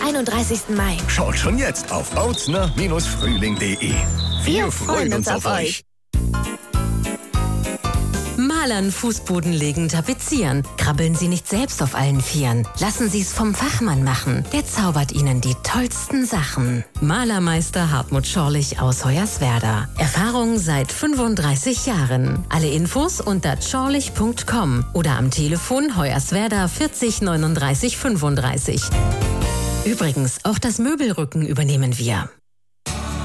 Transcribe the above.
31. Mai. Schaut schon jetzt auf bautzner-frühling.de. Wir freuen uns auf euch. Malern, Fußboden legen, tapezieren. Krabbeln Sie nicht selbst auf allen Vieren. Lassen Sie es vom Fachmann machen. Der zaubert Ihnen die tollsten Sachen. Malermeister Hartmut Schorlich aus Hoyerswerda. Erfahrung seit 35 Jahren. Alle Infos unter schorlich.com oder am Telefon Hoyerswerda 40 39 35. Übrigens, auch das Möbelrücken übernehmen wir.